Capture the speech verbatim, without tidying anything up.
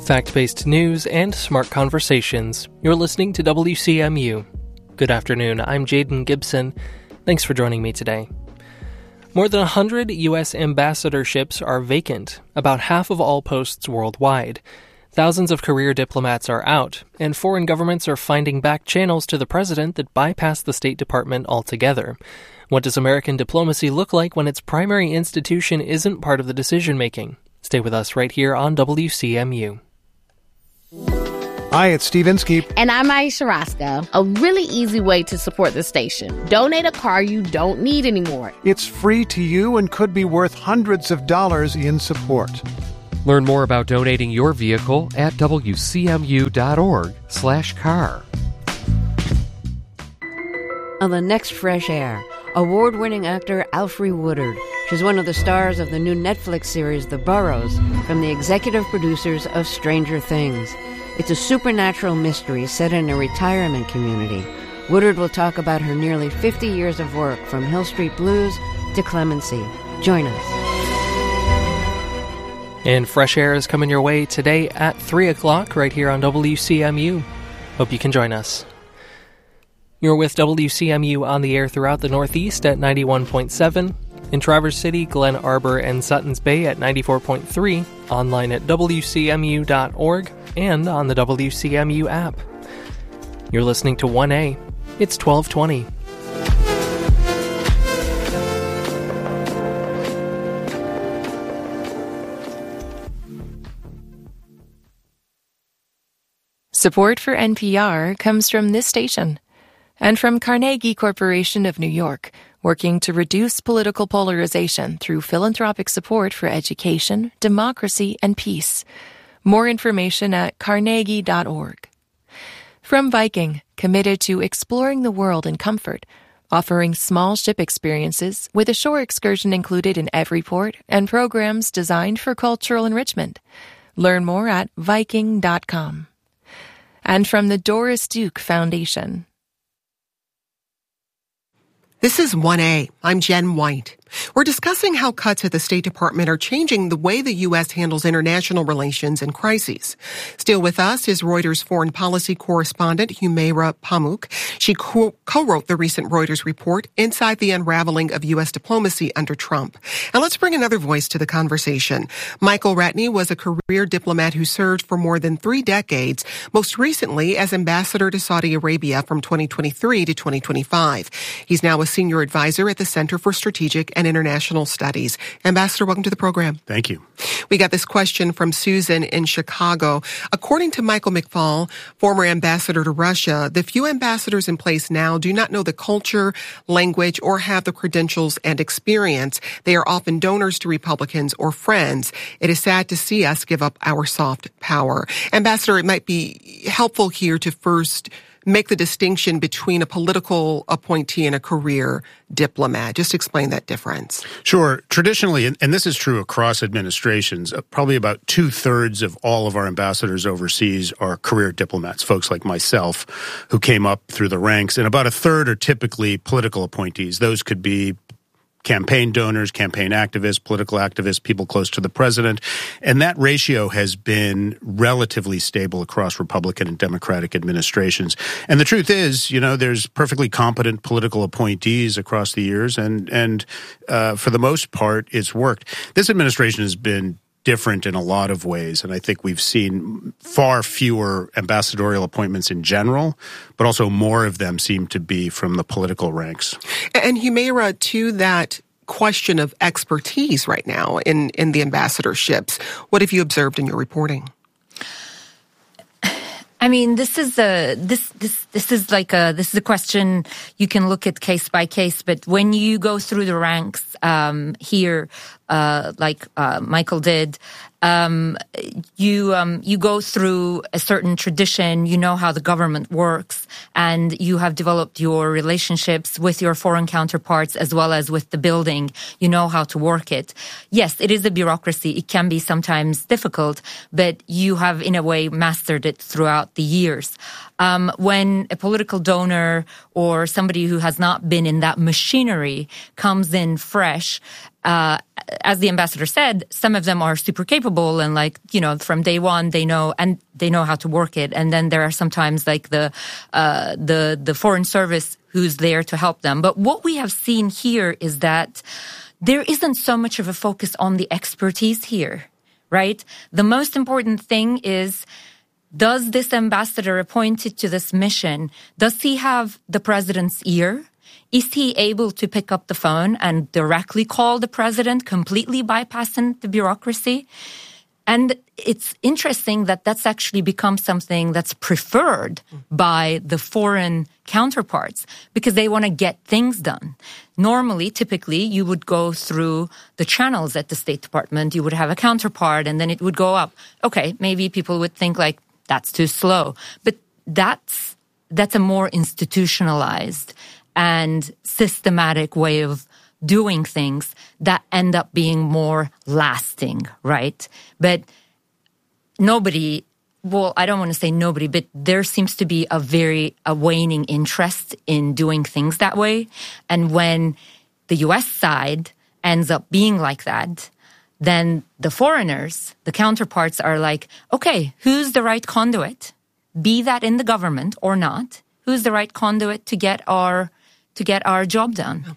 Fact-based news and smart conversations. You're listening to W C M U. Good afternoon, I'm Jaden Gibson. Thanks for joining me today. More than one hundred U S ambassadorships are vacant, about half of all posts worldwide. Thousands of career diplomats are out, and foreign governments are finding back channels to the president that bypass the State Department altogether. What does American diplomacy look like when its primary institution isn't part of the decision-making? Stay with us right here on W C M U. Hi, it's Steve Inskeep. And I'm Aisha Roscoe. A really easy way to support the station. Donate a car you don't need anymore. It's free to you and could be worth hundreds of dollars in support. Learn more about donating your vehicle at wcmu.org slash car. On the next Fresh Air, award-winning actor Alfre Woodard. She's one of the stars of the new Netflix series The Burrows, from the executive producers of Stranger Things. It's a supernatural mystery set in a retirement community. Woodard will talk about her nearly fifty years of work, from Hill Street Blues to Clemency. Join us. And Fresh Air is coming your way today at three o'clock right here on W C M U. Hope you can join us. You're with W C M U on the air throughout the Northeast at ninety-one point seven, in Traverse City, Glen Arbor, and Suttons Bay at ninety-four point three, online at W C M U dot org, and on the W C M U app. You're listening to one A. It's twelve twenty. Support for N P R comes from this station and from Carnegie Corporation of New York, working to reduce political polarization through philanthropic support for education, democracy, and peace. More information at carnegie dot org. From Viking, committed to exploring the world in comfort, offering small ship experiences with a shore excursion included in every port and programs designed for cultural enrichment. Learn more at viking dot com. And from the Doris Duke Foundation. This is one A. I'm Jen White. We're discussing how cuts at the State Department are changing the way the U S handles international relations and crises. Still with us is Reuters foreign policy correspondent Humaira Pamuk. She co- co-wrote the recent Reuters report, Inside the Unraveling of U S Diplomacy Under Trump. And let's bring another voice to the conversation. Michael Ratney was a career diplomat who served for more than three decades, most recently as ambassador to Saudi Arabia from twenty twenty-three to twenty twenty-five. He's now a senior advisor at the Center for Strategic and International Studies. Ambassador, welcome to the program. Thank you. We got this question from Susan in Chicago. According to Michael McFaul, former ambassador to Russia, the few ambassadors in place now do not know the culture, language, or have the credentials and experience. They are often donors to Republicans or friends. It is sad to see us give up our soft power. Ambassador, it might be helpful here to first make the distinction between a political appointee and a career diplomat. Just explain that difference. Sure. Traditionally, and this is true across administrations, probably about two-thirds of all of our ambassadors overseas are career diplomats, folks like myself who came up through the ranks, and about a third are typically political appointees. Those could be campaign donors, campaign activists, political activists, people close to the president. And that ratio has been relatively stable across Republican and Democratic administrations. And the truth is, you know, there's perfectly competent political appointees across the years, and, and uh, for the most part, it's worked. This administration has been different in a lot of ways, and I think we've seen far fewer ambassadorial appointments in general, but also more of them seem to be from the political ranks. And Humaira, to that question of expertise right now in, in the ambassadorships, what have you observed in your reporting? I mean, this is a this this this is like a this is a question you can look at case by case. But when you go through the ranks um, here, uh, like uh, Michael did, um, you um, you go through a certain tradition. You know how the government works, and you have developed your relationships with your foreign counterparts as well as with the building. You know how to work it. Yes, it is a bureaucracy. It can be sometimes difficult, but you have in a way mastered it throughout the years. Um, when a political donor or somebody who has not been in that machinery comes in fresh. Uh, as the ambassador said, some of them are super capable and like, you know, from day one, they know, and they know how to work it. And then there are sometimes like the, uh, the, the foreign service who's there to help them. But what we have seen here is that there isn't so much of a focus on the expertise here, right? The most important thing is, does this ambassador appointed to this mission, does he have the president's ear? Is he able to pick up the phone and directly call the president, completely bypassing the bureaucracy? And it's interesting that that's actually become something that's preferred by the foreign counterparts because they want to get things done. Normally, typically, you would go through the channels at the State Department. You would have a counterpart and then it would go up. Okay, maybe people would think like, that's too slow. But that's that's a more institutionalized and systematic way of doing things that end up being more lasting, right? But nobody, well, I don't want to say nobody, but there seems to be a very a waning interest in doing things that way. And when the U S side ends up being like that, then the foreigners, the counterparts are like, okay, who's the right conduit? Be that in the government or not, who's the right conduit to get our to get our job done?